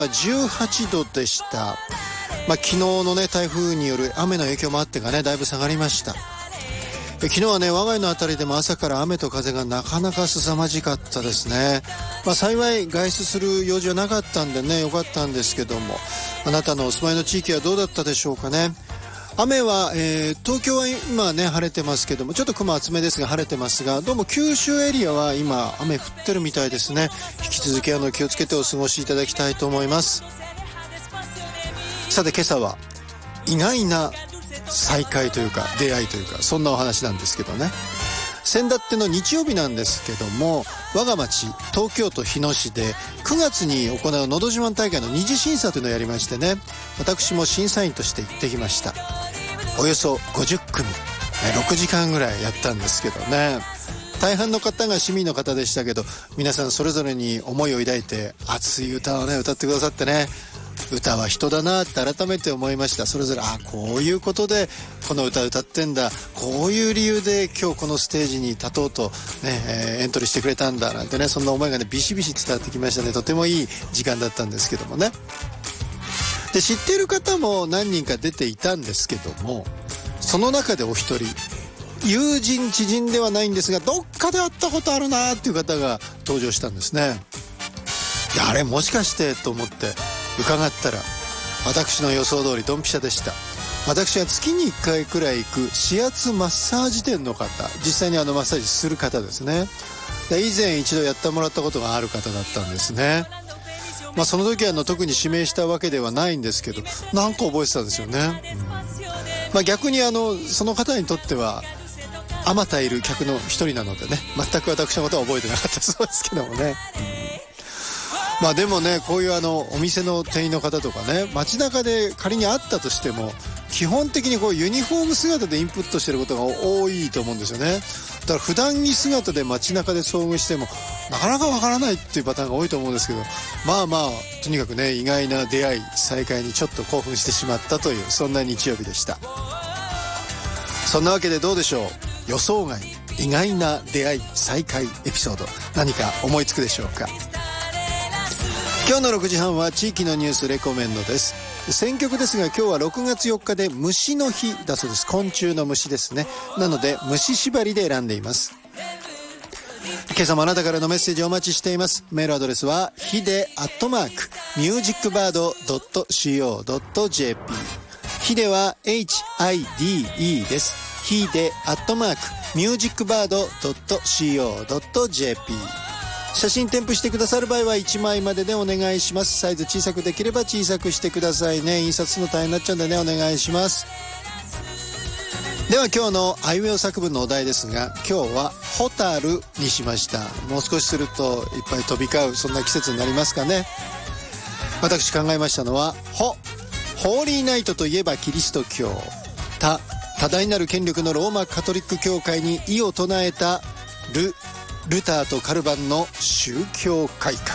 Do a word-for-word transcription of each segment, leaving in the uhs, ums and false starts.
じゅうはちどでした。まあ、昨日のね台風による雨の影響もあってかねだいぶ下がりました。え昨日はね我が家のあたりでも朝から雨と風がなかなか凄まじかったですね。まあ、幸い外出する用事はなかったんでねよかったんですけども、あなたのお住まいの地域はどうだったでしょうかね。雨は、えー、東京は今ね晴れてますけども、ちょっと雲厚めですが晴れてますが、どうも九州エリアは今雨降ってるみたいですね。引き続きあの気をつけてお過ごしいただきたいと思います。さて今朝は意外な再会というか出会いというかそんなお話なんですけどね。先だっての日曜日なんですけども、我が町東京都日野市でくがつに行うのど自慢大会の二次審査というのをやりましてね、私も審査員として行ってきました。およそごじゅっくみろくじかんぐらいやったんですけどね、大半の方が市民の方でしたけど、皆さんそれぞれに思いを抱いて熱い歌をね歌ってくださってね、歌は人だなって改めて思いました。それぞれあこういうことでこの歌歌ってんだ、こういう理由で今日このステージに立とうと、ねえー、エントリーしてくれたんだなんてね、そんな思いがねビシビシ伝わってきましたね。とてもいい時間だったんですけどもね。で知っている方も何人か出ていたんですけども、その中でお一人友人知人ではないんですがどっかで会ったことあるなっていう方が登場したんですね。であれもしかしてと思って伺ったら、私の予想通りドンピシャでした。私は月にいっかいくらい行く指圧マッサージ店の方、実際にあのマッサージする方ですね。で以前一度やってもらったことがある方だったんですね。まあその時はあの特に指名したわけではないんですけど、なんか覚えてたんですよね。うんまあ、逆にあのその方にとってはあまたいる客の一人なのでね、全く私のことは覚えてなかったそうですけどもね。うんまあでもね、こういうあのお店の店員の方とかね、街中で仮にあったとしても基本的にこうユニフォーム姿でインプットしてることが多いと思うんですよね。だから普段着姿で街中で遭遇してもなかなかわからないっていうパターンが多いと思うんですけど、まあまあとにかくね意外な出会い再会にちょっと興奮してしまったというそんな日曜日でした。そんなわけでどうでしょう、予想外意外な出会い再会エピソード、何か思いつくでしょうか。今日のろくじはんは地域のニュースレコメンドです。選曲ですが今日はろくがつよっかで虫の日だそうです。昆虫の虫ですね。なので虫縛りで選んでいます。今朝もあなたからのメッセージをお待ちしています。メールアドレスはヒデアットマークミュージックバードドットシーオードットジェーピー、 ヒデは エイチアイディーイー です。ヒデアットマークミュージックバードドットシーオードットジェーピー、写真添付してくださる場合はいちまいまででお願いします。サイズ小さくできれば小さくしてくださいね。印刷するの大変になっちゃうんでねお願いします。では今日のあいうえお作文のお題ですが、今日はホタルにしました。もう少しするといっぱい飛び交うそんな季節になりますかね。私考えましたのはホホーリーナイトといえばキリスト教、タ多大なる権力のローマカトリック教会に異を唱えたルルターとカルバンの宗教改革。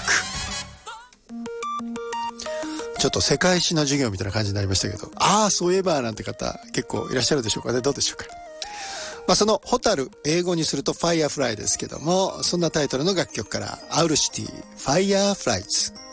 ちょっと世界史の授業みたいな感じになりましたけど、ああそういえばなんて方結構いらっしゃるでしょうかね。どうでしょうか。まあそのホタル英語にするとファイアフライですけども、そんなタイトルの楽曲からアウルシティファイアフライズ。